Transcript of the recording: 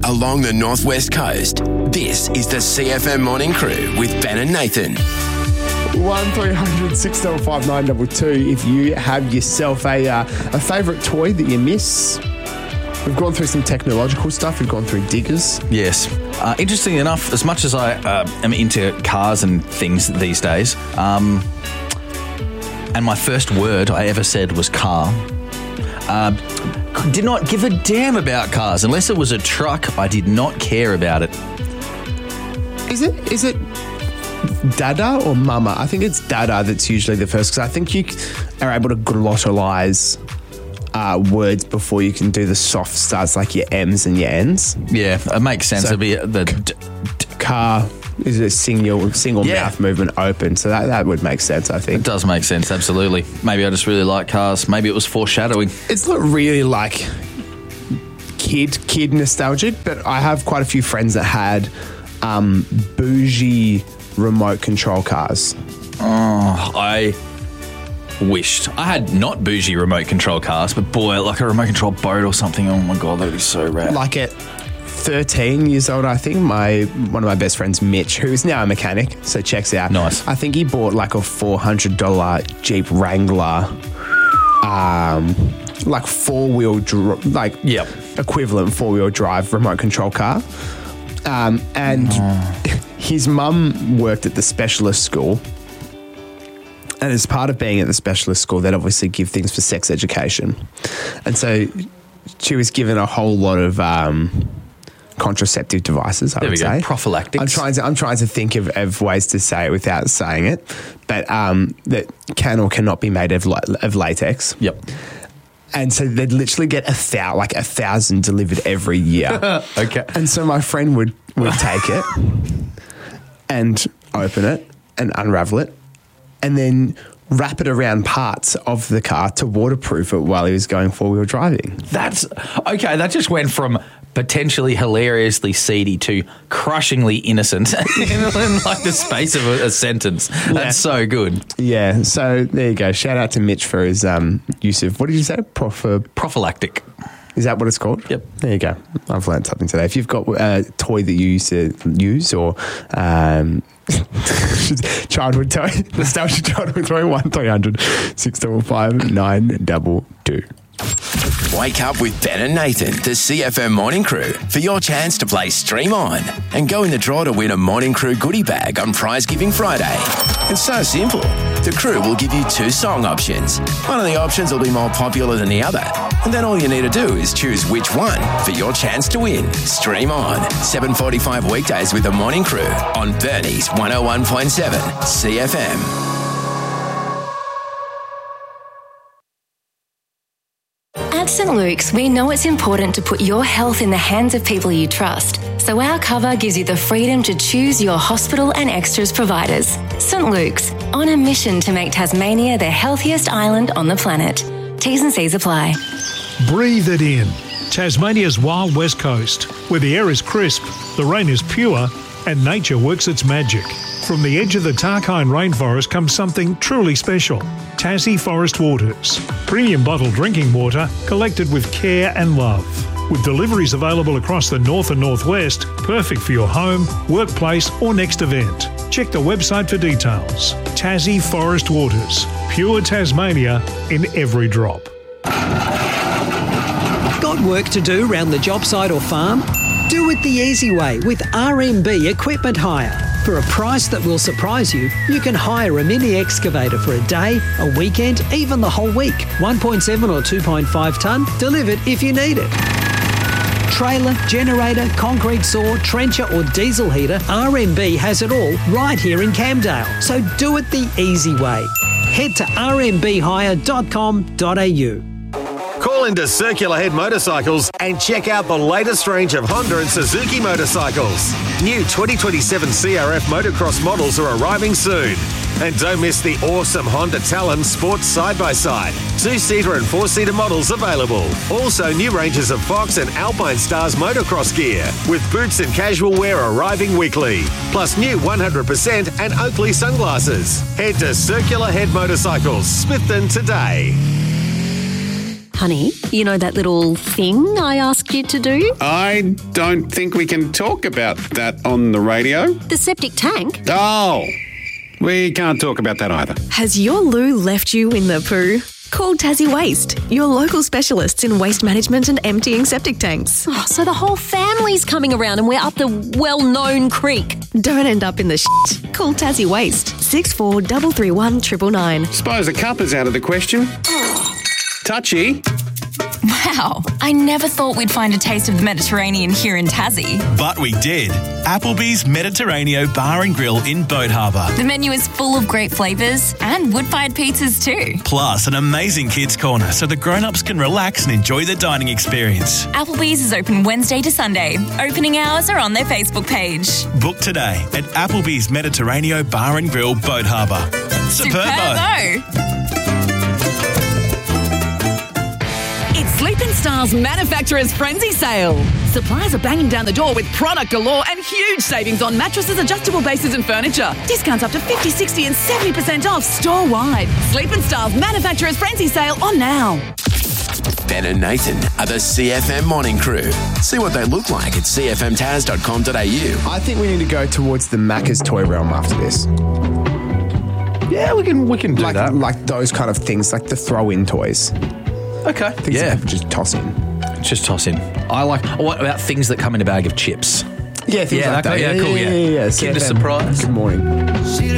along the northwest coast. This is the CFM Morning Crew with Ben and Nathan. 1300 655 922 if you have yourself a favourite toy that you miss. We've gone through some technological stuff. We've gone through diggers. Yes. Interestingly enough, as much as I am into cars and things these days, and my first word I ever said was car, did not give a damn about cars. Unless it was a truck, I did not care about it. Is it dada or mama? I think it's dada that's usually the first, because I think you are able to glottalise words before you can do the soft starts like your M's and your N's. Yeah, it makes sense. So It'd be the car is a single mouth movement open, so that would make sense, I think. It does make sense, absolutely. Maybe I just really like cars. Maybe it was foreshadowing. It's not really like kid nostalgic, but I have quite a few friends that had bougie remote control cars. Oh, I wished I had not bougie remote control cars, but boy, like a remote control boat or something. Oh my God, that would be so rad. Like at 13 years old, I think one of my best friends, Mitch, who is now a mechanic, so checks out. Nice. I think he bought like a $400 Jeep Wrangler, like four-wheel equivalent four-wheel drive remote control car. And his mum worked at the specialist school. And as part of being at the specialist school, they'd obviously give things for sex education. And so she was given a whole lot of contraceptive devices, I would say. Prophylactics. I'm trying to think of ways to say it without saying it, but that can or cannot be made of latex. Yep. And so they'd literally get 1,000 delivered every year. Okay. And so my friend would take it and open it and unravel it and then wrap it around parts of the car to waterproof it while he was going four-wheel driving. That's okay. That just went from potentially hilariously seedy to crushingly innocent in like the space of a sentence. That's so good. Yeah. So there you go. Shout out to Mitch for his use of, what did you say? Prophylactic. Is that what it's called? Yep. There you go. I've learned something today. If you've got a toy that you used to use or childhood toy, nostalgia childhood toy, 1300 655 922. Wake up with Ben and Nathan, the CFM Morning Crew, for your chance to play Stream On and go in the draw to win a Morning Crew goodie bag on Prize Giving Friday. It's so simple. The crew will give you 2 song options. One of the options will be more popular than the other, and then all you need to do is choose which one for your chance to win. Stream On, 7:45 weekdays with the Morning Crew on Bernie's 101.7 CFM. At St. Luke's, we know it's important to put your health in the hands of people you trust. So our cover gives you the freedom to choose your hospital and extras providers. St. Luke's, on a mission to make Tasmania the healthiest island on the planet. T's and C's apply. Breathe it in. Tasmania's wild west coast, where the air is crisp, the rain is pure, and nature works its magic. From the edge of the Tarkine rainforest comes something truly special. Tassie Forest Waters. Premium bottled drinking water collected with care and love. With deliveries available across the north and northwest, perfect for your home, workplace or next event. Check the website for details. Tassie Forest Waters. Pure Tasmania in every drop. Got work to do around the job site or farm? Do it the easy way with RMB Equipment Hire. For a price that will surprise you, you can hire a mini excavator for a day, a weekend, even the whole week. 1.7 or 2.5 tonne, delivered if you need it. Trailer, generator, concrete saw, trencher or diesel heater, RMB has it all right here in Camdale. So do it the easy way. Head to rmbhire.com.au. Call into Circular Head Motorcycles and check out the latest range of Honda and Suzuki motorcycles. New 2027 CRF motocross models are arriving soon. And don't miss the awesome Honda Talon Sports Side-by-Side. 2-seater and 4-seater models available. Also new ranges of Fox and Alpine Stars motocross gear, with boots and casual wear arriving weekly. Plus new 100% and Oakley sunglasses. Head to Circular Head Motorcycles, Smithton today. Honey, you know that little thing I asked you to do? I don't think we can talk about that on the radio. The septic tank? Oh, we can't talk about that either. Has your loo left you in the poo? Call Tassie Waste, your local specialists in waste management and emptying septic tanks. Oh, so the whole family's coming around and we're up the well-known creek. Don't end up in the shit. Call Tassie Waste, 6433 999. Suppose a cup is out of the question. Touchy. Wow, I never thought we'd find a taste of the Mediterranean here in Tassie. But we did. Applebee's Mediterraneo Bar and Grill in Boat Harbour. The menu is full of great flavours and wood-fired pizzas too. Plus an amazing kids' corner so the grown-ups can relax and enjoy the dining experience. Applebee's is open Wednesday to Sunday. Opening hours are on their Facebook page. Book today at Applebee's Mediterraneo Bar and Grill, Boat Harbour. Superbo! Sleep In Style's Manufacturer's Frenzy Sale. Suppliers are banging down the door with product galore and huge savings on mattresses, adjustable bases and furniture. Discounts up to 50, 60 and 70% off store-wide. Sleep In Style's Manufacturer's Frenzy Sale on now. Ben and Nathan are the CFM Morning Crew. See what they look like at cfmtaz.com.au. I think we need to go towards the Macca's toy realm after this. Yeah, we can do that. Like those kind of things, like the throw-in toys. Okay. Things that people just toss in. Just toss in. I like. What about things that come in a bag of chips? Yeah, things like that. Yeah, cool. Yeah. Kinder Surprise. Good morning.